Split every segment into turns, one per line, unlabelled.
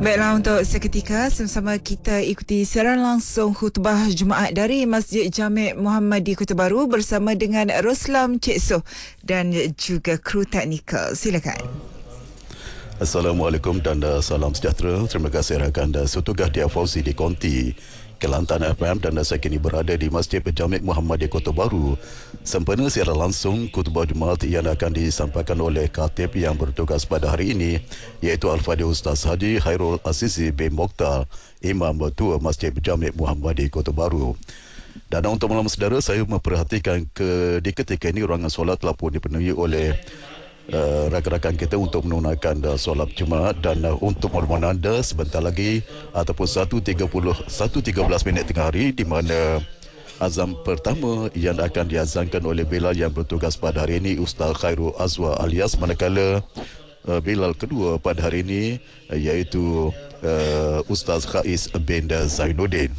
Baiklah, untuk seketika sama-sama kita ikuti siaran langsung khutbah Jumaat dari Masjid Jami' Muhammad di Kota Baru bersama dengan Roslam Cik Soh dan juga kru teknikal. Silakan.
Assalamualaikum dan salam sejahtera. Terima kasih rakan Sutugah Dia Fauzi di Konti Kelantan FM dan saya kini berada di Masjid Jami' Muhammad di Kota Baru. Sempena siaran langsung khutbah Jumaat yang akan disampaikan oleh khatib yang bertugas pada hari ini, iaitu Al-Fadhil Ustaz Haji Khairul Azizi bin Mokhtar, Imam Tua Masjid Jami' Muhammad di Kota Baru. Dan untuk malam saudara, saya memperhatikan di ketika ini ruangan solat telah pun dipenuhi oleh rakan-rakan kita untuk menunaikan solat Jumaat dan untuk makluman anda sebentar lagi ataupun 1.13 minit tengah hari di mana azan pertama yang akan diazankan oleh Bilal yang bertugas pada hari ini Ustaz Khairul Azwa alias, manakala Bilal kedua pada hari ini iaitu Ustaz Khaiz bin Zainuddin.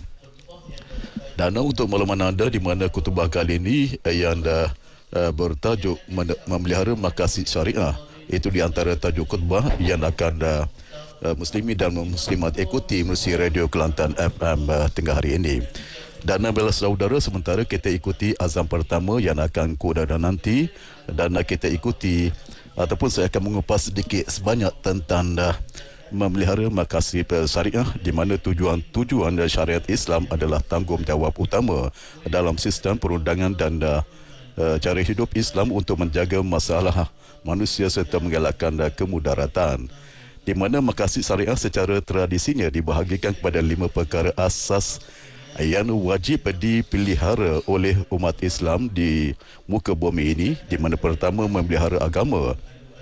Dan untuk makluman anda di mana khutbah kali ini yang bertajuk memelihara makasih syariah, itu di antara tajuk khutbah yang akan muslimin dan muslimat ikuti melalui Radio Kelantan FM tengah hari ini. Dan bila saudara, sementara kita ikuti azan pertama yang akan kudara nanti, dan kita ikuti ataupun saya akan mengupas sedikit sebanyak tentang memelihara makasih syariah, di mana tujuan syariat Islam adalah tanggungjawab utama dalam sistem perundangan dan cara hidup Islam untuk menjaga masalah manusia serta mengelakkan kemudaratan, di mana makasih syariah secara tradisinya dibahagikan kepada 5 perkara asas yang wajib dipelihara oleh umat Islam di muka bumi ini, di mana pertama memelihara agama.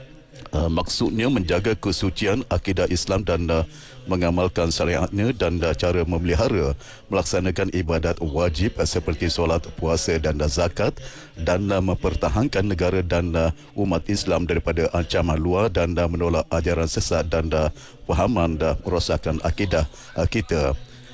Maksudnya menjaga kesucian akidah Islam dan mengamalkan syariatnya, dan cara memelihara melaksanakan ibadat wajib seperti solat, puasa dan zakat, dan mempertahankan negara dan umat Islam daripada ancaman luar dan menolak ajaran sesat dan fahaman merosakkan akidah kita.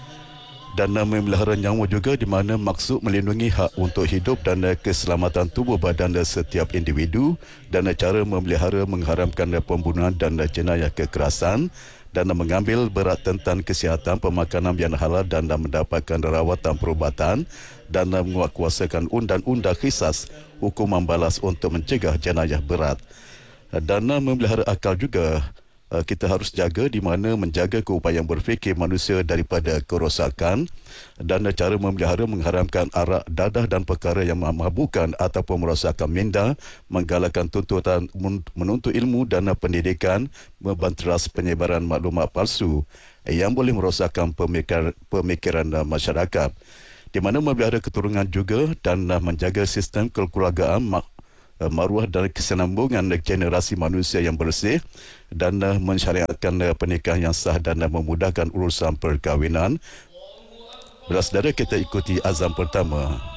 Dan memelihara nyawa juga, di mana maksud melindungi hak untuk hidup dan keselamatan tubuh badan setiap individu, dan cara memelihara mengharamkan pembunuhan dan jenayah kekerasan, dan mengambil berat tentang kesihatan, pemakanan yang halal dan mendapatkan rawatan perubatan, dan menguatkuasakan undang-undang qisas, hukuman balas untuk mencegah jenayah berat. Dan memelihara akal juga kita harus jaga, di mana menjaga keupayaan berfikir manusia daripada kerosakan, dan cara memelihara mengharamkan arak, dadah dan perkara yang memabukkan ataupun merosakkan minda, menggalakkan tuntutan menuntut ilmu dan pendidikan, membanteras penyebaran maklumat palsu yang boleh merosakkan pemikiran masyarakat, di mana memelihara keturunan juga dan menjaga sistem kekeluargaan, maruah dan kesinambungan generasi manusia yang bersih, dan mensyariatkan pernikahan yang sah dan memudahkan urusan perkahwinan. Bila saudara, kita ikuti azan pertama.